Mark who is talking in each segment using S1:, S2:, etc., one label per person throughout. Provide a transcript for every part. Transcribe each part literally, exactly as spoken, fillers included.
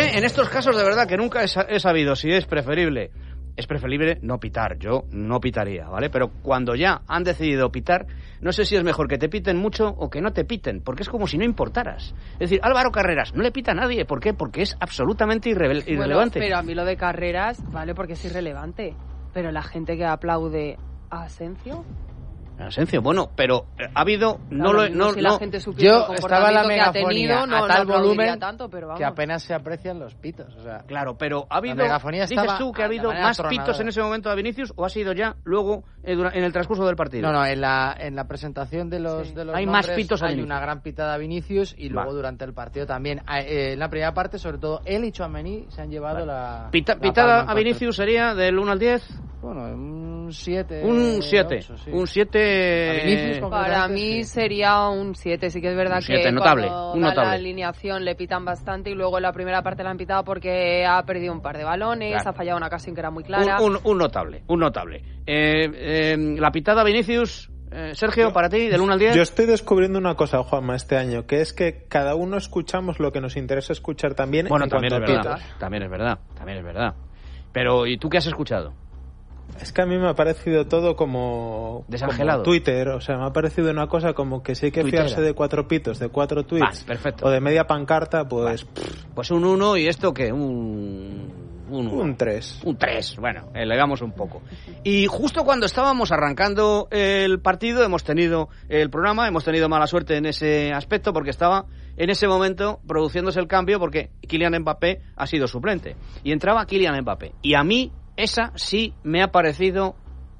S1: que en estos casos de verdad que nunca he sabido si es preferible, es preferible no pitar, yo no pitaría, ¿vale? Pero cuando ya han decidido pitar, no sé si es mejor que te piten mucho o que no te piten, porque es como si no importaras. Es decir, Álvaro Carreras no le pita a nadie, ¿por qué? Porque es absolutamente irre- irrelevante.
S2: Bueno, pero a mí lo de Carreras, vale, porque es irrelevante, pero la gente que aplaude a Asensio...
S1: Asensio, bueno, pero ha habido...
S2: Claro,
S1: no lo,
S2: no,
S1: no,
S2: si
S1: no,
S2: la gente supiera
S3: yo estaba en la megafonía
S2: tenido, no,
S3: a tal
S2: no
S3: volumen
S2: tanto, pero vamos.
S3: que apenas se aprecian los pitos. O sea,
S1: claro, pero ha habido...
S3: megafonía
S1: ¿Dices
S3: estaba
S1: tú que ha habido
S3: de manera
S1: más
S3: atronadora.
S1: pitos en ese momento a Vinicius o ha sido ya luego eh, dura- en el transcurso del partido?
S3: No, no, en la, en la presentación de los,
S2: Sí.
S3: de los
S1: Hay más
S3: nombres
S1: pitos a
S3: hay
S1: Vinicius.
S3: una gran pitada a Vinicius y luego
S1: Vale.
S3: durante el partido también. Eh, en la primera parte, sobre todo, él y Tchouaméni se han llevado
S1: Vale.
S3: la...
S1: Pita-
S3: la
S1: pitada
S3: palma en
S1: a Vinicius sería del uno al diez.
S3: Bueno, un siete.
S1: Un siete.
S3: ocho, sí.
S1: Un siete...
S3: A Vinicius, con-
S2: Para mí
S3: sí.
S2: sería un siete, sí que es verdad
S1: Un siete,
S2: que
S1: notable,
S2: cuando
S1: un
S2: da
S1: notable.
S2: la alineación le pitan bastante y luego en la primera parte la han pitado porque ha perdido un par de balones,
S1: Claro.
S2: ha fallado una ocasión que era muy clara.
S1: Un, un, un notable, un notable. Eh, eh, la pitada a Vinicius, eh, Sergio,
S4: Yo-
S1: para ti, del uno al diez.
S4: Yo estoy descubriendo una cosa, Juanma, este año, que es que cada uno escuchamos lo que nos interesa escuchar también.
S1: Bueno,
S4: en
S1: también es
S4: cuanto a
S1: verdad,
S4: pitos.
S1: también es verdad, también es verdad. Pero, ¿y tú qué has escuchado?
S4: Es que a mí me ha parecido todo como,
S1: Desangelado.
S4: como Twitter, o sea, me ha parecido una cosa como que si hay que
S1: Tuitera.
S4: fiarse de cuatro pitos, de cuatro tweets,
S1: Va, perfecto.
S4: o de media pancarta, pues pff,
S1: Pues un uno y esto que un... Un, uno.
S4: un tres.
S1: Un tres, bueno, elegamos un poco. Y justo cuando estábamos arrancando el partido, hemos tenido el programa, hemos tenido mala suerte en ese aspecto porque estaba en ese momento produciéndose el cambio porque Kylian Mbappé ha sido suplente. Y entraba Kylian Mbappé. Y a mí esa sí me ha parecido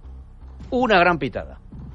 S1: una gran pitada.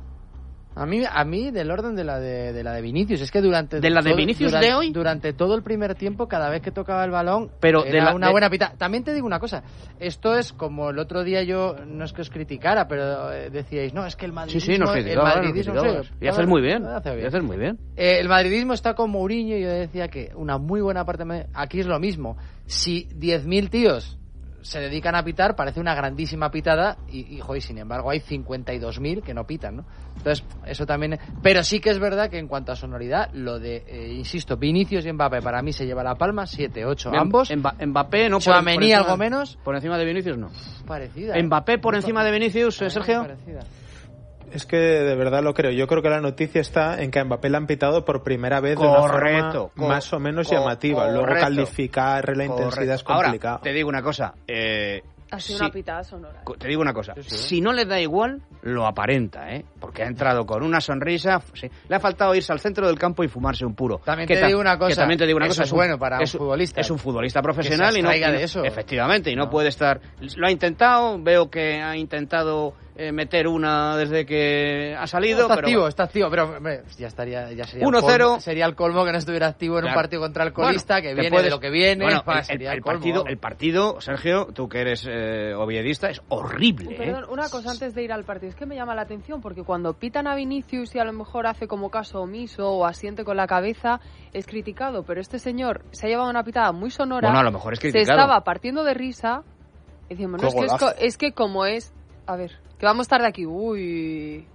S3: A mí, a mí del orden de la de, de la de Vinicius, es que durante
S1: ¿De la de
S3: todo-
S1: Vinicius
S3: durante,
S1: de hoy?
S3: durante todo el primer tiempo, cada vez que tocaba el balón,
S1: Pero
S3: era
S1: de la-
S3: una
S1: de-
S3: buena pita. También te digo una cosa, esto es como el otro día yo, no es que os criticara, pero eh, decíais, no, es que el
S1: Sí,
S3: madridismo...
S1: sí, nos
S3: el
S1: criticabas, nos
S3: madridismo
S1: criticabas.
S3: sí,
S1: Y haces muy bien,
S3: hace
S1: y
S3: bien.
S1: haces muy bien.
S3: Eh, el madridismo está con Mourinho y yo decía que una muy buena parte... de- Aquí es lo mismo. Si diez mil tíos se dedican a pitar, parece una grandísima pitada y, y, joder, sin embargo hay cincuenta y dos mil que no pitan, ¿no? Entonces, eso también... Pero sí que es verdad que en cuanto a sonoridad, lo de, eh, insisto, Vinicius y Mbappé para mí se lleva la palma, siete ocho ambos.
S1: Mba- Mbappé no por,
S3: Tchouaméni
S1: por encima-
S3: algo menos.
S1: Por encima de Vinicius no.
S3: Parecida. ¿eh?
S1: Mbappé por
S3: Muy
S1: encima
S3: pa-
S1: de Vinicius,
S3: para mí
S1: Sergio.
S3: muy parecida.
S4: Es que de verdad lo creo. Yo creo que la noticia está en que a Mbappé le han pitado por primera vez de una
S1: Correcto,
S4: forma más
S1: co-
S4: o menos
S1: co-
S4: llamativa. Luego
S1: correcto.
S4: calificar la intensidad es complicado.
S1: Ahora, te digo una cosa. Eh,
S2: Ha sido
S1: sí,
S2: una pitada sonora.
S1: co- te digo una cosa.
S3: Sí, sí.
S1: Si no le da igual, lo aparenta, ¿eh? Porque ha entrado con una sonrisa. Sí. Le ha faltado irse al centro del campo y fumarse un puro.
S3: También
S1: Que
S3: te
S1: ta-
S3: digo una cosa,
S1: que también te digo una
S3: eso
S1: cosa.
S3: es bueno para un futbolista.
S1: Es un futbolista profesional
S3: Que se
S1: y no,
S3: abstraiga
S1: y no-
S3: de eso.
S1: Efectivamente, y no,
S3: No.
S1: puede estar. Lo ha intentado. Veo que ha intentado eh, meter una desde que ha salido.
S3: está
S1: pero
S3: activo,
S1: bueno.
S3: está activo, pero hombre, ya estaría, ya sería
S1: uno
S3: el colmo-
S1: cero.
S3: sería el colmo que no estuviera activo en
S1: Claro.
S3: un partido contra el colista,
S1: Bueno,
S3: que
S1: te
S3: viene
S1: puedes-
S3: de lo que viene.
S1: Bueno,
S3: bah,
S1: el, el-
S3: sería
S1: el
S3: el colmo,
S1: partido,
S3: vamos.
S1: el partido, Sergio, tú que eres eh, oviedista, es horrible. ¿eh?
S2: Perdón, una cosa antes de ir al partido, es que me llama la atención porque cuando pitan a Vinicius y a lo mejor hace como caso omiso o asiente con la cabeza, es criticado, pero este señor se ha llevado una pitada muy sonora.
S1: Bueno, a lo mejor es
S2: se
S1: criticado.
S2: estaba partiendo de risa y decimos, no,
S4: Qué
S2: es que, es,
S4: golazo.
S2: co- es que como es, a ver, que vamos a estar de aquí, uy,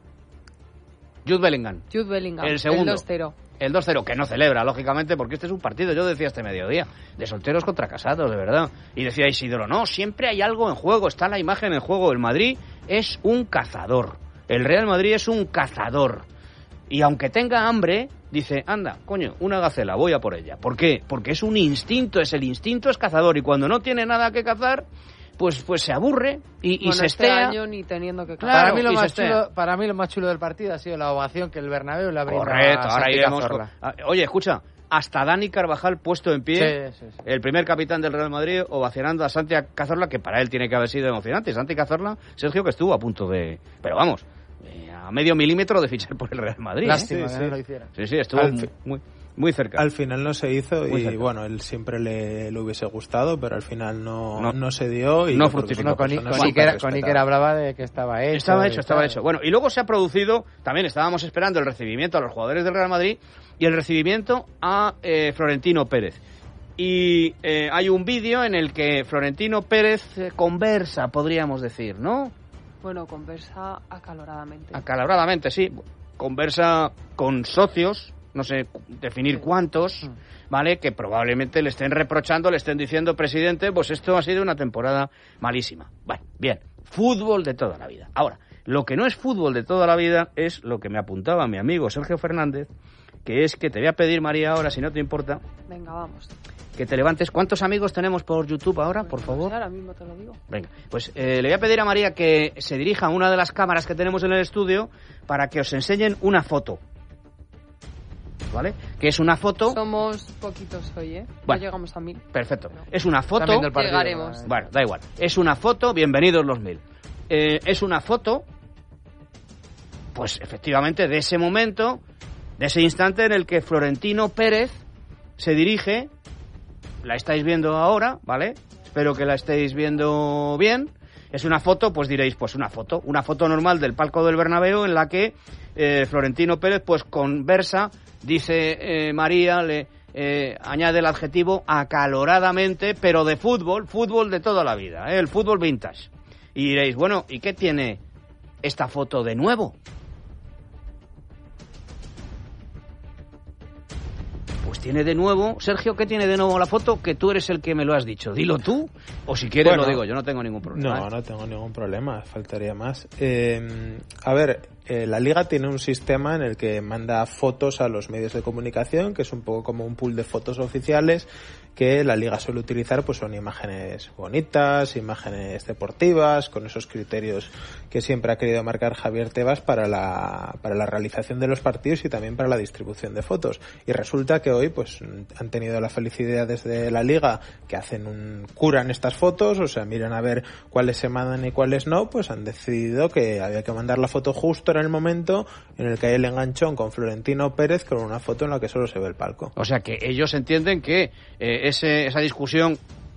S1: Jude Bellingham.
S2: Jude Bellingham,
S1: El segundo.
S2: dos cero.
S1: El dos cero, que no celebra, lógicamente, porque este es un partido, yo decía este mediodía, de solteros contra casados, de verdad. Y decía Isidoro, no, siempre hay algo en juego, está la imagen en juego. El Madrid es un cazador. El Real Madrid es un cazador. Y aunque tenga hambre, dice, anda, coño, una gacela, voy a por ella. ¿Por qué? Porque es un instinto, es el instinto es cazador. Y cuando no tiene nada que cazar, pues, pues se aburre y, y
S2: Bueno,
S1: se
S2: este
S1: estea.
S2: año ni teniendo que
S1: Claro,
S3: para, mí lo
S1: y se
S3: más
S1: estea.
S3: chulo, para mí lo más chulo del partido ha sido la ovación que el Bernabéu le ha brindado
S1: Correcto,
S3: a
S1: ahora
S3: Santi
S1: iremos.
S3: Cazorla.
S1: con- Ah, Oye, escucha, hasta Dani Carvajal puesto en pie,
S3: Sí, sí, sí.
S1: el primer capitán del Real Madrid, ovacionando a Santi Cazorla, que para él tiene que haber sido emocionante. Santi Cazorla, Sergio, que estuvo a punto de. Pero vamos, eh, a medio milímetro de fichar por el Real Madrid. ¿eh?
S3: Lástima
S4: Sí,
S3: que
S4: sí.
S3: no lo hiciera.
S1: Sí, sí, estuvo
S4: Al
S1: muy,
S4: fi-
S1: muy, muy cerca.
S4: Al final no se hizo
S1: Muy
S4: y
S1: cerca.
S4: bueno, él siempre le, le hubiese gustado, pero al final no,
S1: No.
S4: no, se dio y
S1: No
S4: yo creo que es
S1: fructificó.
S4: una
S3: No, con,
S4: persona
S3: con,
S4: súper
S3: Iker, con
S4: respetada.
S3: Iker hablaba de que estaba hecho.
S1: Estaba
S3: y
S1: hecho, estaba
S3: tal.
S1: hecho. Bueno, y luego se ha producido, también estábamos esperando el recibimiento a los jugadores del Real Madrid y el recibimiento a eh, Florentino Pérez. Y eh, hay un vídeo en el que Florentino Pérez eh, conversa, podríamos decir, ¿no?
S2: Bueno, conversa acaloradamente.
S1: Acaloradamente, sí. Conversa con socios no sé definir cuántos, ¿vale? Que probablemente le estén reprochando, le estén diciendo, presidente, pues esto ha sido una temporada malísima. Bueno, bien, fútbol de toda la vida. Ahora, lo que no es fútbol de toda la vida es lo que me apuntaba mi amigo Sergio Fernández, que es que te voy a pedir, María, ahora, si no te importa...
S2: Venga, vamos.
S1: Que te levantes. ¿Cuántos amigos tenemos por YouTube ahora, por favor?
S2: Ahora mismo te lo digo.
S1: Venga, pues eh, le voy a pedir a María que se dirija a una de las cámaras que tenemos en el estudio para que os enseñen una foto. ¿Vale? Que es una foto...
S2: Somos poquitos hoy, ¿eh?
S1: Bueno,
S2: no llegamos a mil.
S1: Perfecto. Es una foto...
S3: Partido,
S2: llegaremos.
S1: Bueno, da igual. Es una foto... Bienvenidos los mil. Eh, es una foto... Pues efectivamente de ese momento, de ese instante en el que Florentino Pérez se dirige... La estáis viendo ahora, ¿vale? Espero que la estéis viendo bien. Es una foto, pues diréis, pues una foto. Una foto normal del palco del Bernabéu en la que eh, Florentino Pérez pues conversa, dice eh, María, le eh, añade el adjetivo acaloradamente, pero de fútbol, fútbol de toda la vida, ¿eh? El fútbol vintage. Y diréis, bueno, ¿y qué tiene esta foto de nuevo? Pues tiene de nuevo, Sergio, ¿qué tiene de nuevo la foto? Que tú eres el que me lo has dicho. Dilo tú, o si quieres
S4: bueno,
S1: lo digo, yo no tengo ningún problema.
S4: No,
S1: ¿eh?
S4: no tengo ningún problema, faltaría más. Eh, a ver, eh, la Liga tiene un sistema en el que manda fotos a los medios de comunicación, que es un poco como un pool de fotos oficiales, que la Liga suele utilizar, pues son imágenes bonitas, imágenes deportivas, con esos criterios que siempre ha querido marcar Javier Tebas para la, para la realización de los partidos y también para la distribución de fotos. Y resulta que hoy pues han tenido la felicidad desde la Liga que hacen un curan estas fotos, o sea, miran a ver cuáles se mandan y cuáles no, pues han decidido que había que mandar la foto justo en el momento en el que hay el enganchón con Florentino Pérez con una foto en la que solo se ve el palco.
S1: O sea que ellos entienden que eh, ese, esa discusión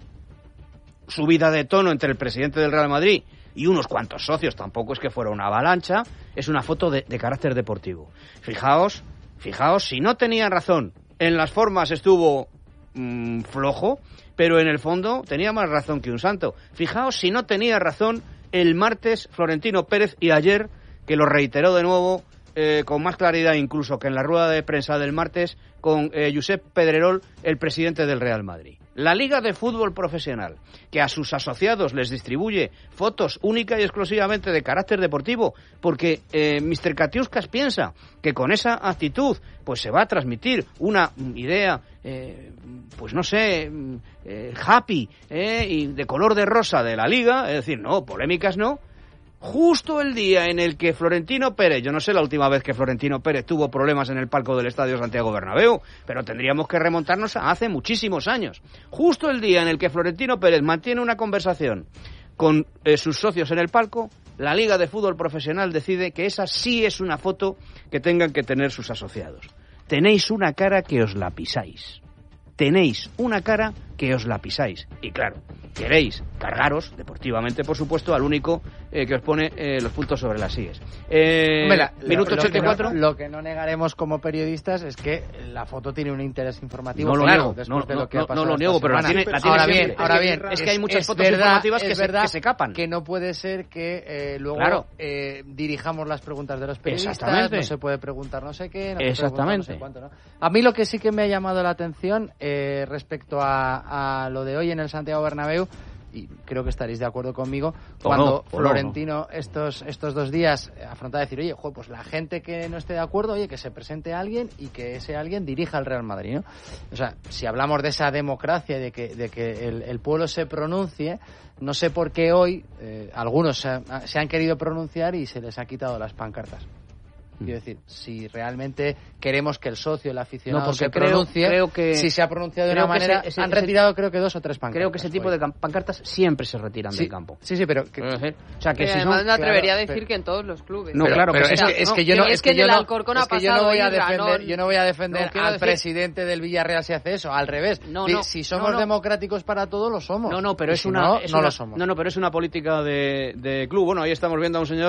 S1: subida de tono entre el presidente del Real Madrid y unos cuantos socios, tampoco es que fuera una avalancha, es una foto de, de carácter deportivo. Fijaos, fijaos, si no tenían razón, en las formas estuvo mmm, flojo, pero en el fondo tenía más razón que un santo. Fijaos si no tenía razón el martes Florentino Pérez y ayer, que lo reiteró de nuevo eh, con más claridad incluso que en la rueda de prensa del martes con eh, Josep Pedrerol, el presidente del Real Madrid. La Liga de Fútbol Profesional, que a sus asociados les distribuye fotos única y exclusivamente de carácter deportivo, porque eh, mister Katiuskas piensa que con esa actitud pues se va a transmitir una idea, eh, pues no sé, eh, happy eh, y de color de rosa de la Liga, es decir, no, polémicas no. Justo el día en el que Florentino Pérez, yo no sé la última vez que Florentino Pérez tuvo problemas en el palco del Estadio Santiago Bernabéu, pero tendríamos que remontarnos a hace muchísimos años. Justo el día en el que Florentino Pérez mantiene una conversación con eh, sus socios en el palco, la Liga de Fútbol Profesional decide que esa sí es una foto que tengan que tener sus asociados. Tenéis una cara que os la pisáis. Tenéis una cara que os la pisáis. Y claro, queréis cargaros, deportivamente por supuesto, al único eh, que os pone eh, los puntos sobre las sillas. Eh,
S3: Hombre, la,
S1: minuto
S3: lo,
S1: ochenta y cuatro.
S3: Lo que, no, lo que no negaremos como periodistas es que la foto tiene un interés informativo.
S1: No lo
S3: claro,
S1: niego, no,
S3: de lo que
S1: no,
S3: ha pasado
S1: no lo niego, pero la tiene, la tiene
S3: ahora
S1: siempre.
S3: bien, ahora bien,
S1: es que hay muchas
S3: es,
S1: fotos
S3: es verdad,
S1: informativas que,
S3: es
S1: se,
S3: verdad
S1: que se capan.
S3: Que no puede ser que eh, luego
S1: claro.
S3: eh, dirijamos las preguntas de los periodistas.
S1: Exactamente.
S3: No se puede preguntar no sé qué, no
S1: Exactamente.
S3: Se puede preguntar no sé cuánto, ¿no? A mí lo que sí que me ha llamado la atención eh, respecto a, a lo de hoy en el Santiago Bernabéu, y creo que estaréis de acuerdo conmigo, cuando
S1: no,
S3: Florentino
S1: no, no.
S3: estos estos dos días afronta a decir, oye, jo, pues la gente que no esté de acuerdo, oye, que se presente alguien y que ese alguien dirija al Real Madrid, ¿no? O sea, si hablamos de esa democracia, de que, de que el, el pueblo se pronuncie, no sé por qué hoy eh, algunos se, se han querido pronunciar y se les ha quitado las pancartas. Quiero decir, si realmente queremos que el socio, el aficionado,
S1: no, porque
S3: se
S1: creo,
S3: pronuncie,
S1: creo que,
S3: si se ha pronunciado de
S1: creo
S3: una
S1: que
S3: manera,
S1: ese, ese,
S3: han retirado creo que dos o tres pancartas.
S1: Creo que ese tipo
S3: hoy.
S1: de pancartas siempre se retiran
S3: sí,
S1: del campo.
S3: Sí, sí, pero... Que,
S1: o sea, que
S2: que
S1: si
S2: además
S1: son,
S2: me atrevería
S3: claro,
S2: a decir
S3: pero,
S2: que en todos los clubes.
S1: No,
S3: pero,
S1: claro
S3: pero
S1: que
S3: es,
S1: sí.
S3: que, es que yo no,
S2: es que,
S3: es que yo
S2: en
S3: no,
S2: el Alcorcón
S3: es
S2: ha
S3: que yo no voy a
S2: pasado,
S3: defender,
S2: no,
S3: yo no voy a defender
S2: no, quiero
S3: al
S2: decir,
S3: presidente del Villarreal si hace eso, al revés.
S2: No,
S3: si,
S2: no,
S3: si somos
S2: no, no.
S3: democráticos para todo, lo somos.
S1: No, no, pero
S3: y
S1: es
S3: si
S1: una,
S3: no,
S1: es
S3: no
S1: una,
S3: lo somos.
S1: No, no, pero es una política de, de club. Bueno, ahí estamos viendo a un señor que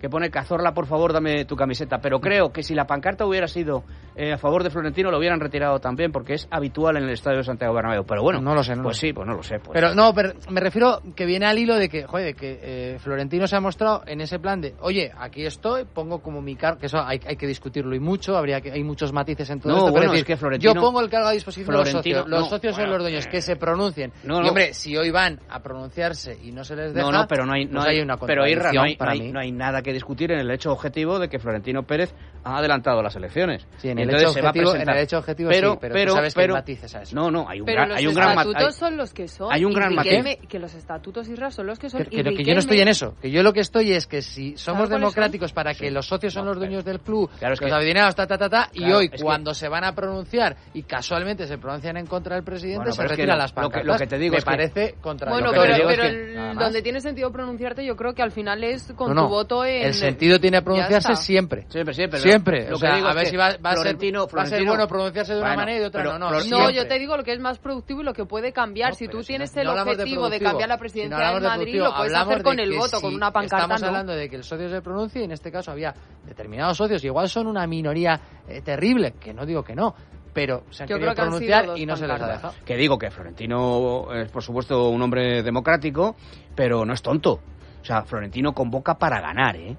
S1: que pone Cazorla, por favor, dame tu camiseta. Pero creo que si la pancarta hubiera sido eh, a favor de Florentino, lo hubieran retirado también, porque es habitual en el estadio de Santiago Bernabéu. Pero bueno,
S3: no lo sé, no
S1: pues
S3: lo sé.
S1: sí, pues no lo sé. Pues.
S3: Pero no, pero me refiero que viene al hilo de que, joder, de que eh, Florentino se ha mostrado en ese plan de, oye, aquí estoy, pongo como mi cargo, que eso hay, hay que discutirlo y mucho, habría que hay muchos matices en todo
S1: no,
S3: esto,
S1: bueno,
S3: pero es
S1: es
S3: decir,
S1: que Florentino,
S3: yo pongo el cargo a disposición
S1: Florentino,
S3: de los socios, los
S1: no,
S3: socios
S1: bueno,
S3: son los dueños, que se pronuncien.
S1: No, no,
S3: y hombre, si hoy van a pronunciarse y no se les deja,
S1: no, no, pero no hay, no
S3: pues
S1: hay,
S3: hay una
S1: pero Irra, no hay,
S3: para
S1: no, hay,
S3: mí.
S1: no hay nada que discutir en el hecho objetivo de que Florentino Pérez ha adelantado las elecciones.
S3: Sí, en el,
S1: Entonces
S3: hecho
S1: se va a
S3: objetivo, en
S1: presentar.
S3: el hecho objetivo
S1: pero,
S3: sí, pero,
S1: pero,
S3: tú sabes
S1: pero,
S3: que hay matices a eso.
S1: No, no, hay un
S2: pero
S1: gran,
S2: los
S1: hay un gran
S2: estatutos
S1: hay,
S2: son los que son.
S1: hay un
S2: y
S1: gran
S2: Riquelme,
S1: matiz.
S2: que los estatutos, Irra, son los que son.
S3: Que, que,
S2: y
S3: que yo no estoy en eso, que yo lo que estoy es que si somos democráticos para que
S1: sí.
S3: los socios son
S1: no,
S3: los dueños del club,
S1: claro, es
S3: los
S1: que,
S3: adinerados, ta, ta, ta, ta,
S1: claro,
S3: y hoy
S1: que,
S3: cuando se van a pronunciar y casualmente se pronuncian en contra del presidente,
S1: bueno,
S3: se
S1: retiran
S3: retiran
S1: lo,
S3: las pancartas.
S1: Lo que, lo que te digo
S3: me
S1: es que,
S3: parece contradictorio.
S2: Bueno, pero,
S1: digo
S2: pero
S1: es que,
S2: el,
S3: nada
S2: donde
S3: más.
S2: tiene sentido pronunciarte, yo creo que al final es con
S3: No, no,
S2: tu voto en...
S3: el sentido tiene pronunciarse siempre.
S1: Siempre, siempre.
S3: Siempre.
S1: Lo
S3: O
S1: que
S3: sea,
S1: digo
S3: a
S1: es
S3: ver
S1: que
S3: si va, va, a ser,
S1: Florentino,
S3: va a ser bueno pronunciarse de una
S1: bueno,
S3: manera y de otra
S1: pero
S3: no. No,
S1: Florentino-
S2: No,
S3: siempre.
S2: yo te digo lo que es más productivo y lo que puede cambiar.
S3: No,
S2: si
S3: pero
S2: tú
S3: si
S2: tienes
S3: no-
S2: el
S3: no hablamos de
S2: objetivo de,
S3: productivo,
S2: cambiar la
S3: si no
S2: presidencia
S3: hablamos
S2: del
S3: de
S2: Madrid,
S3: productivo,
S2: lo puedes
S3: hablamos
S2: hacer con
S3: de
S2: el
S3: que
S2: voto,
S3: si
S2: con una pancarta.
S3: Estamos
S2: ¿no?
S3: hablando de que el socio se pronuncie y en este caso había determinados socios, y igual son una minoría eh, terrible, que no digo que no, pero se han
S2: Yo
S3: querido
S2: creo que han
S3: pronunciar
S2: sido dos
S3: y no se les ha
S2: pancartas.
S3: dejado.
S1: Que digo que Florentino es, por supuesto, un hombre democrático, pero no es tonto. O sea, Florentino convoca para ganar, ¿eh?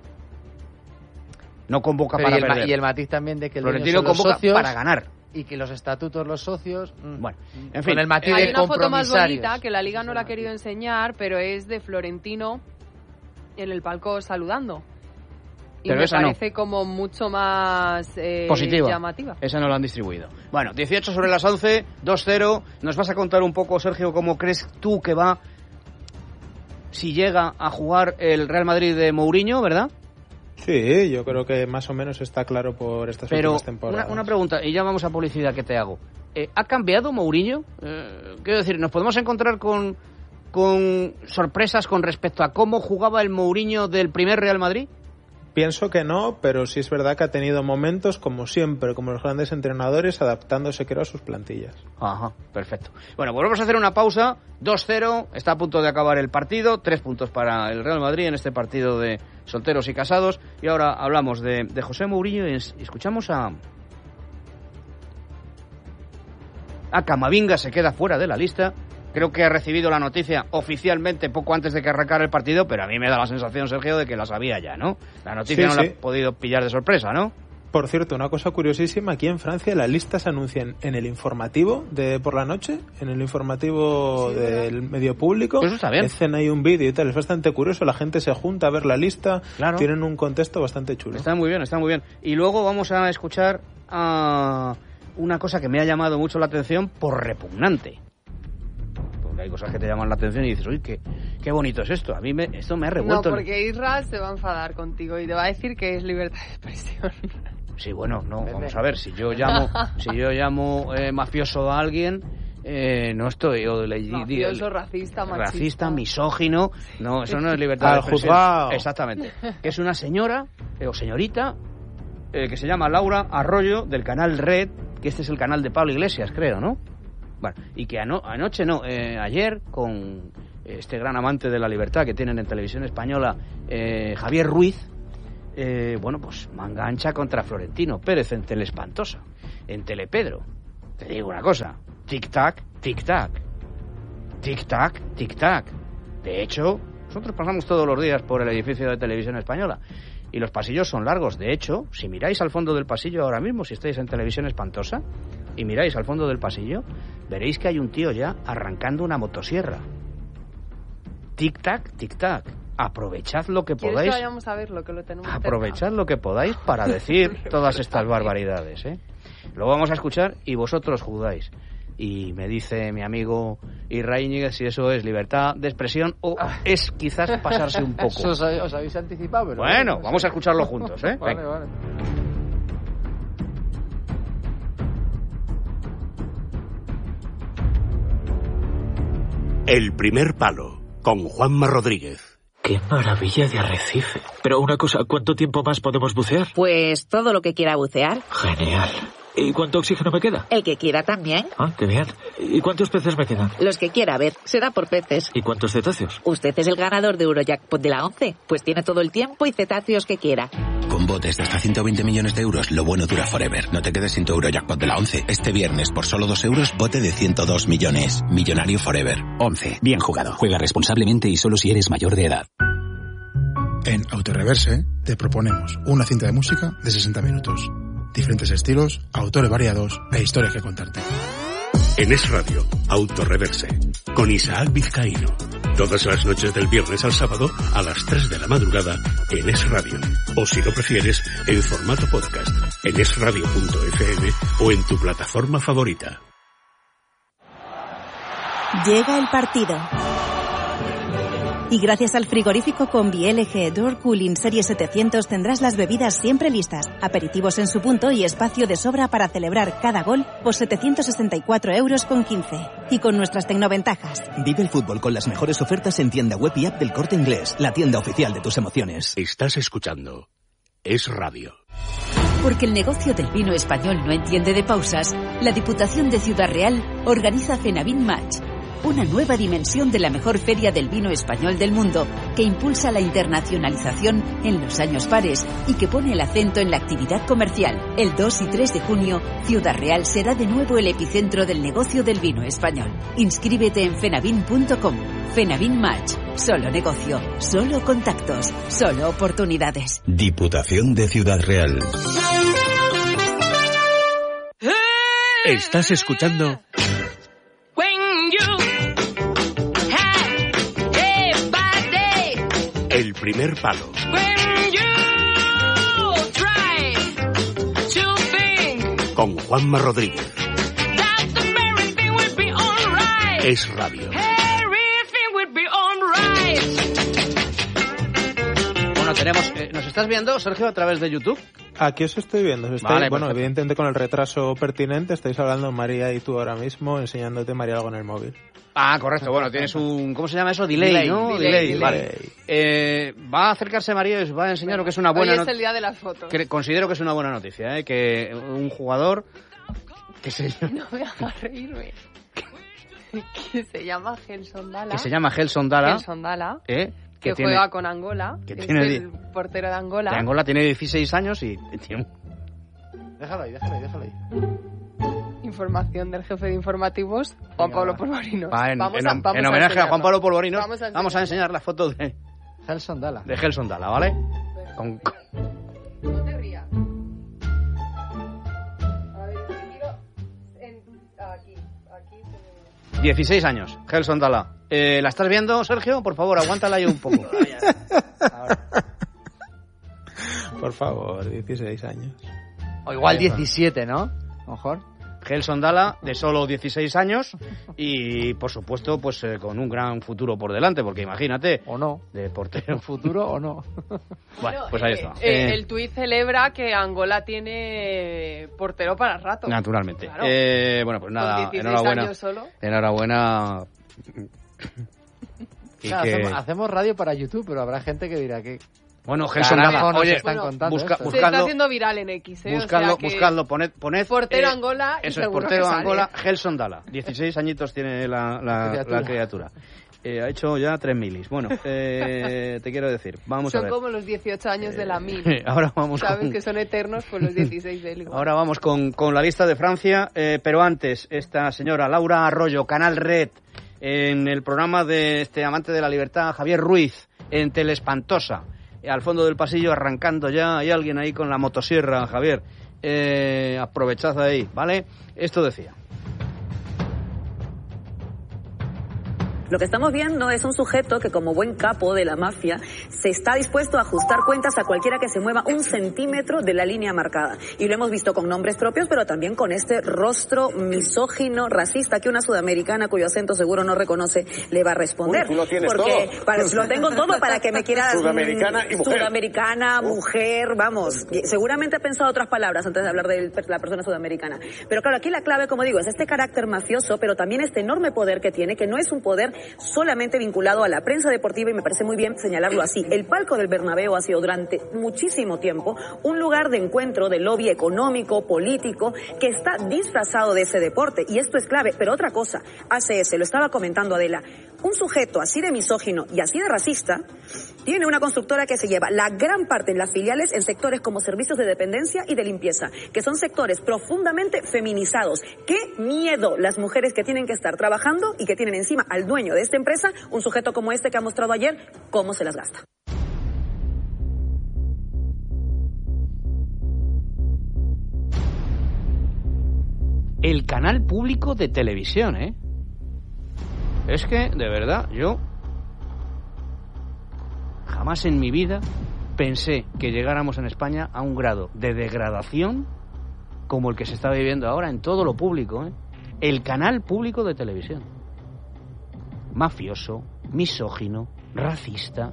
S1: No convoca
S3: Pero
S1: para
S3: y, el, ma-
S1: perder.
S3: y el matiz también de que el dueño
S1: Florentino
S3: son los
S1: convoca
S3: socios
S1: para ganar.
S3: y que los estatutos los socios, mm,
S1: Bueno, en
S3: con
S1: fin.
S3: el matiz
S2: Hay
S3: de
S2: una foto más
S3: compromisarios.
S2: bonita que la Liga no la ha querido enseñar, pero es de Florentino en el palco saludando. Y
S1: Pero
S2: me
S1: esa no.
S2: parece como mucho más eh,
S1: Positiva.
S2: llamativa.
S1: Esa no la han distribuido. Bueno, dieciocho sobre las once, dos cero. Nos vas a contar un poco, Sergio, cómo crees tú que va si llega a jugar el Real Madrid de Mourinho, ¿verdad?
S4: Sí, yo creo que más o menos está claro por estas
S1: Pero
S4: últimas
S1: una,
S4: temporadas.
S1: una pregunta, y ya vamos a publicidad que te hago. Eh, ¿Ha cambiado Mourinho? Eh, quiero decir, ¿nos podemos encontrar con, con sorpresas con respecto a cómo jugaba el Mourinho del primer Real Madrid?
S4: Pienso que no, pero sí es verdad que ha tenido momentos, como siempre, como los grandes entrenadores, adaptándose, creo, a sus plantillas.
S1: Ajá, perfecto. Bueno, pues vamos a hacer una pausa. dos cero, está a punto de acabar el partido. Tres puntos para el Real Madrid en este partido de solteros y casados. Y ahora hablamos de, de José Mourinho y es- y escuchamos a... A Camavinga, se queda fuera de la lista. Creo que ha recibido la noticia oficialmente poco antes de que arrancara el partido, pero a mí me da la sensación, Sergio, de que la sabía ya, ¿no? La noticia
S4: Sí,
S1: no
S4: sí.
S1: la he podido pillar de sorpresa, ¿no?
S4: Por cierto, una cosa curiosísima, aquí en Francia las listas se anuncian en el informativo de por la noche, en el informativo
S2: Sí,
S4: del medio público.
S1: Pues eso está bien.
S4: Hacen ahí un vídeo y tal, es bastante curioso, la gente se junta a ver la lista,
S1: Claro.
S4: tienen un contexto bastante chulo.
S1: Está muy bien, está muy bien. Y luego vamos a escuchar a una cosa que me ha llamado mucho la atención por repugnante. Porque hay cosas que te llaman la atención y dices, uy, qué, qué bonito es esto. A mí me, esto me ha
S2: No,
S1: revuelto. el-
S2: porque Israel se va a enfadar contigo y te va a decir que es libertad de expresión.
S1: Sí, bueno, no,
S3: Vete.
S1: vamos a ver, si yo llamo, si yo llamo eh, mafioso a alguien, eh, no estoy... O le, di-
S2: Mafioso,
S1: di-
S2: racista, machista.
S1: racista, misógino, no, eso no es libertad
S4: Al
S1: de expresión.
S4: juzgado.
S1: Exactamente. Que es una señora eh, o señorita eh, que se llama Laura Arroyo, del canal Red, que este es el canal de Pablo Iglesias, creo, ¿no? Bueno, y que ano- anoche, no, eh, ayer, con este gran amante de la libertad que tienen en televisión española, eh, Javier Ruiz, eh, bueno, pues manga ancha contra Florentino Pérez en Teleespantosa, en Telepedro. Te digo una cosa, tic-tac, tic-tac, tic-tac, tic-tac. De hecho, nosotros pasamos todos los días por el edificio de Televisión Española y los pasillos son largos. De hecho, si miráis al fondo del pasillo ahora mismo, si estáis en Televisión Espantosa, y miráis al fondo del pasillo, veréis que hay un tío ya arrancando una motosierra. Tic-tac, tic-tac. Aprovechad lo que
S2: ¿Quieres
S1: podáis.
S2: que vayamos a verlo? Que lo tenemos cerca?
S1: Aprovechad lo que podáis para decir todas estas barbaridades, ¿eh? Lo vamos a escuchar y vosotros juzgáis. Y me dice mi amigo Israel Íñiguez si eso es libertad de expresión o es quizás pasarse un poco.
S3: Eso os, os habéis anticipado, pero...
S1: Bueno, vamos a escucharlo juntos, ¿eh?
S3: Vale,
S1: Venga.
S3: vale.
S5: El primer palo, con Juanma Rodríguez.
S6: ¡Qué maravilla de arrecife! Pero una cosa, ¿cuánto tiempo más podemos bucear?
S7: Pues todo lo que quiera bucear.
S6: Genial. ¿Y cuánto oxígeno me queda?
S7: El que quiera también.
S6: Ah, qué bien. ¿Y cuántos peces me quedan?
S7: Los que quiera, a ver, será por peces.
S6: ¿Y cuántos cetáceos?
S7: Usted es el ganador de Eurojackpot de la once, pues tiene todo el tiempo y cetáceos que quiera.
S8: Con botes de hasta ciento veinte millones de euros, lo bueno dura forever. No te quedes sin tu Eurojackpot de la once. Este viernes, por solo dos euros, bote de ciento dos millones. Millonario forever.
S9: once. Bien jugado. Juega responsablemente y solo si eres mayor de edad.
S10: En Autoreverse te proponemos una cinta de música de sesenta minutos. Diferentes estilos, autores variados e historias que contarte.
S5: En Es Radio, Autoreverse, con Isaac Vizcaíno. Todas las noches del viernes al sábado a las tres de la madrugada en Es Radio. O si lo prefieres, en formato podcast, en esradio punto efe eme o en tu plataforma favorita.
S11: Llega el partido. Y gracias al frigorífico Combi L G Door Cooling Serie setecientos tendrás las bebidas siempre listas, aperitivos en su punto y espacio de sobra para celebrar cada gol por setecientos sesenta y cuatro euros con quince. Y con nuestras tecnoventajas.
S12: Vive el fútbol con las mejores ofertas en tienda web y app del Corte Inglés, la tienda oficial de tus emociones.
S5: Estás escuchando Es Radio.
S13: Porque el negocio del vino español no entiende de pausas, la Diputación de Ciudad Real organiza Fenavin Match, una nueva dimensión de la mejor feria del vino español del mundo, que impulsa la internacionalización en los años pares y que pone el acento en la actividad comercial. El dos y tres de junio, Ciudad Real será de nuevo el epicentro del negocio del vino español. Inscríbete en fenavin punto com. Fenavin Match. Solo negocio, solo contactos, solo oportunidades.
S8: Diputación de Ciudad Real.
S5: Estás escuchando El Primer Palo. Con Juanma Rodríguez. Es Radio.
S1: Bueno, tenemos... Eh, ¿Nos estás viendo, Sergio, a través de YouTube?
S4: Aquí os estoy viendo. Os estáis,
S1: Vale,
S4: bueno,
S1: perfecto.
S4: evidentemente con el retraso pertinente, estáis hablando María y tú ahora mismo, enseñándote María algo en el móvil.
S1: Ah, correcto. Bueno, tienes un... ¿Cómo se llama eso? Delay,
S2: Delay,
S1: ¿no?
S2: delay, delay.
S1: Vale. Eh, va a acercarse María y os va a enseñar lo que es una buena
S2: Hoy es
S1: not-
S2: el día de las fotos.
S1: que considero que es una buena noticia, ¿eh? Que un jugador que se,
S2: No me hagas reírme. Que se llama Gelson Dala.
S1: que se llama Gelson Dala,
S2: Gelson Dala.
S1: ¿eh?
S2: Que,
S1: tiene-
S2: juega con Angola.
S1: que
S2: es
S1: tiene
S2: el portero de Angola.
S1: de Angola, tiene dieciséis años y tiene un-
S3: Déjalo ahí, déjalo ahí, déjalo ahí.
S2: Información del jefe de informativos, Juan
S3: Venga,
S2: Pablo
S3: va.
S2: Polvorinos.
S1: Va, en,
S2: vamos
S1: en-
S2: a, vamos
S1: en
S2: a
S1: homenaje a Juan
S2: enseñarlo.
S1: Pablo Polvorinos,
S2: Vamos a
S1: vamos a enseñar la foto de,
S3: Gelson Dala.
S1: de Gelson Dala, ¿vale? Con, con-
S2: No te rías. A ver, te quiero en... aquí, aquí se ve.
S1: dieciséis años, Gelson Dala. Eh, ¿La estás viendo, Sergio? Por favor, aguántala ahí un poco. Ahora.
S4: Por favor, dieciséis años.
S3: O igual diecisiete, ¿no? A lo mejor.
S1: Gelson Dala, de solo dieciséis años y, por supuesto, pues eh, con un gran futuro por delante, porque imagínate,
S3: O no.
S1: de portero.
S3: ¿Futuro o no?
S1: Bueno, pues ahí está.
S2: Eh,
S1: Eh,
S2: el tuit celebra que Angola tiene portero para rato.
S1: Naturalmente.
S2: Claro.
S1: Eh, bueno, pues
S2: Con
S1: nada,
S2: dieciséis
S1: enhorabuena.
S2: años solo.
S1: Enhorabuena. Y
S3: Claro,
S1: que-
S3: hacemos, hacemos radio para YouTube, pero habrá gente que dirá que...
S1: Bueno, Gelson
S3: Carajo,
S1: Dala,
S3: nos
S1: oye,
S3: están
S2: bueno,
S3: contando
S1: busca-
S3: esto.
S2: Se está
S1: buscadlo,
S2: haciendo viral en X, ¿eh?
S1: buscadlo,
S2: o sea que
S1: buscadlo, poned, poned
S2: portero
S1: eh,
S2: Angola y
S1: eso es,
S2: seguro
S1: portero
S2: que sale.
S1: Angola, Gelson Dala. dieciséis añitos tiene la, la,
S3: Criatura.
S1: la criatura. Eh, ha hecho ya tres milis. Bueno, eh, te quiero decir, vamos
S2: son
S1: a ver.
S2: como los dieciocho años de la mil.
S1: Ahora vamos
S2: Sabes
S1: con...
S2: que son eternos, pues los dieciséis de él.
S1: Ahora vamos con, con la lista de Francia, eh, pero antes, esta señora Laura Arroyo, Canal Red, en el programa de este amante de la libertad, Javier Ruiz, en Telespantosa, eh, al fondo del pasillo, arrancando ya, hay alguien ahí con la motosierra, Javier, eh, aprovechad ahí, ¿vale? Esto decía.
S14: Lo que estamos viendo es un sujeto que, como buen capo de la mafia, se está dispuesto a ajustar cuentas a cualquiera que se mueva un centímetro de la línea marcada. Y lo hemos visto con nombres propios, pero también con este rostro misógino, racista, que una sudamericana cuyo acento seguro no reconoce le va a responder.
S15: Uy, tú lo tienes
S14: Porque
S15: todo.
S14: para- lo tengo todo para que me quieras...
S15: Sudamericana y mujer.
S14: Sudamericana, mujer, vamos. Seguramente ha pensado otras palabras antes de hablar de la persona sudamericana. Pero claro, aquí la clave, como digo, es este carácter mafioso, pero también este enorme poder que tiene, que no es un poder solamente vinculado a la prensa deportiva, y me parece muy bien señalarlo así. El palco del Bernabéu ha sido durante muchísimo tiempo un lugar de encuentro de lobby económico, político, que está disfrazado de ese deporte, y esto es clave. Pero otra cosa, A C S, lo estaba comentando Adela, un sujeto así de misógino y así de racista tiene una constructora que se lleva la gran parte de las filiales en sectores como servicios de dependencia y de limpieza, que son sectores profundamente feminizados. ¡Qué miedo las mujeres que tienen que estar trabajando y que tienen encima al dueño de esta empresa, un sujeto como este que ha mostrado ayer cómo se las gasta!
S1: El canal público de televisión, ¿eh? Es que, de verdad, yo jamás en mi vida pensé que llegáramos en España a un grado de degradación como el que se está viviendo ahora en todo lo público, ¿eh? El canal público de televisión. Mafioso, misógino, racista.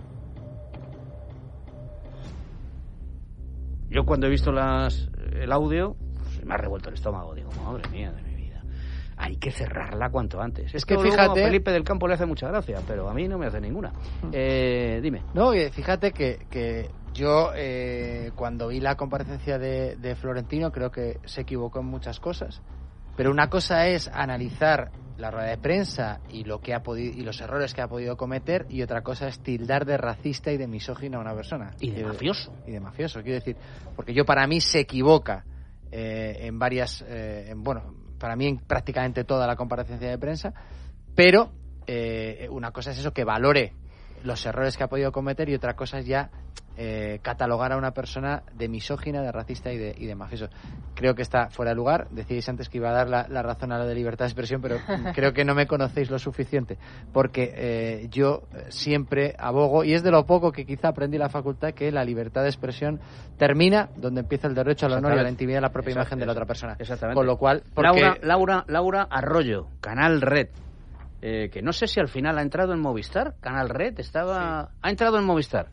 S1: Yo cuando he visto las, el audio, pues me ha revuelto el estómago. Digo, madre mía de mi vida, hay que cerrarla cuanto antes. Es que fíjate, a Felipe del Campo le hace mucha gracia, pero a mí no me hace ninguna. Eh, dime.
S3: No, fíjate que, que yo eh, cuando vi la comparecencia de, de Florentino creo que se equivocó en muchas cosas. Pero una cosa es analizar la rueda de prensa y lo que ha podido y los errores que ha podido cometer, y otra cosa es tildar de racista y de misógino a una persona.
S1: Y de
S3: y
S1: mafioso.
S3: Y de mafioso, quiero decir, porque yo para mí se equivoca eh, en varias, eh, en, bueno, para mí en prácticamente toda la comparecencia de prensa, pero eh, una cosa es eso, que valore los errores que ha podido cometer, y otra cosa es ya eh, catalogar a una persona de misógina, de racista y de, y de mafioso. Creo que está fuera de lugar. Decíais antes que iba a dar la, la razón a lo de libertad de expresión, pero creo que no me conocéis lo suficiente, porque eh, yo siempre abogo, y es de lo poco que quizá aprendí en la facultad, que la libertad de expresión termina donde empieza el derecho al honor y a la intimidad de la propia imagen de la otra persona.
S1: Exactamente.
S3: Con lo cual, porque...
S1: Laura, Laura, Laura Arroyo, Canal Red. Eh, que no sé si al final ha entrado en Movistar. Canal Red estaba... Sí. Ha entrado en Movistar.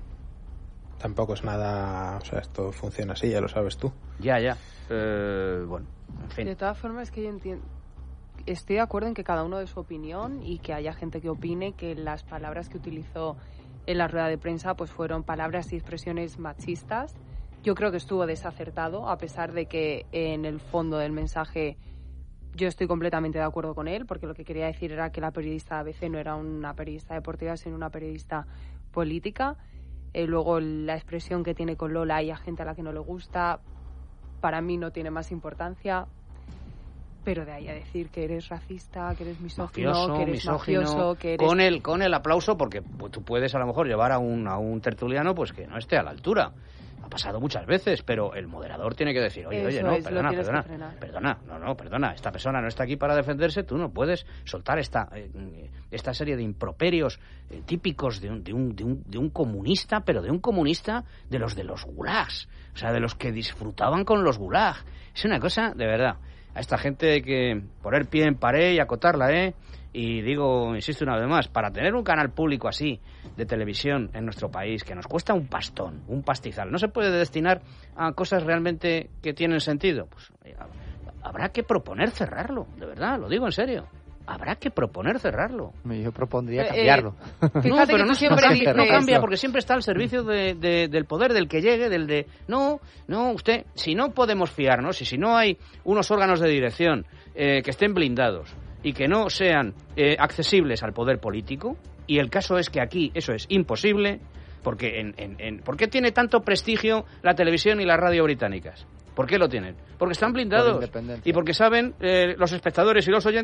S4: Tampoco es nada... O sea, esto funciona así, ya lo sabes tú.
S1: Ya, ya. Eh, bueno, en fin.
S2: De todas formas, es que yo entiendo... Estoy de acuerdo en que cada uno dé su opinión y que haya gente que opine que las palabras que utilizó en la rueda de prensa pues fueron palabras y expresiones machistas. Yo creo que estuvo desacertado, a pesar de que en el fondo del mensaje... Yo estoy completamente de acuerdo con él, porque lo que quería decir era que la periodista de A B C no era una periodista deportiva, sino una periodista política. Eh, luego la expresión que tiene con Lola y a gente a la que no le gusta, para mí no tiene más importancia. Pero de ahí a decir que eres racista, que eres misógino, mafioso, que eres misógino, mafioso, que eres...
S1: Con el, con el aplauso, porque pues, tú puedes a lo mejor llevar a un, a un tertuliano pues que no esté a la altura. Ha pasado muchas veces, pero el moderador tiene que decir, oye,
S2: Eso
S1: oye, no,
S2: es,
S1: perdona, perdona, perdona, no, no, perdona, esta persona no está aquí para defenderse, tú no puedes soltar esta eh, esta serie de improperios eh, típicos de un, de, un, de, un, de un comunista, pero de un comunista de los de los gulags, o sea, de los que disfrutaban con los gulags. Es una cosa, de verdad, a esta gente hay que poner pie en pared y acotarla, ¿eh? Y digo, insisto una vez más, para tener un canal público así de televisión en nuestro país, que nos cuesta un pastón, un pastizal, no se puede destinar a cosas realmente que tienen sentido, pues habrá que proponer cerrarlo, de verdad, lo digo en serio. Habrá que proponer cerrarlo.
S3: Yo propondría cambiarlo.
S2: Eh,
S1: no, pero no, siempre no, cambia, no cambia, porque siempre está al servicio de, de, del poder, del que llegue, del de... No, no, usted, si no podemos fiarnos, y si no hay unos órganos de dirección eh, que estén blindados y que no sean eh, accesibles al poder político, y el caso es que aquí eso es imposible, porque en, en, en, ¿por qué tiene tanto prestigio la televisión y la radio británicas? ¿Por qué lo tienen? Porque están blindados
S3: Por
S1: y porque saben eh, los espectadores y los oyentes